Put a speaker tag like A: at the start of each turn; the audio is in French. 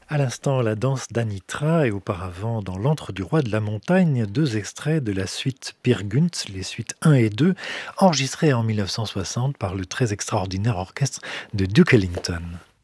A: À l'instant, la danse d'Anitra et auparavant dans L'Antre du roi de la montagne, 2 extraits de la suite Peer Gynt, les suites 1 et 2, enregistrées en 1960 par le très extraordinaire orchestre de Duke Ellington.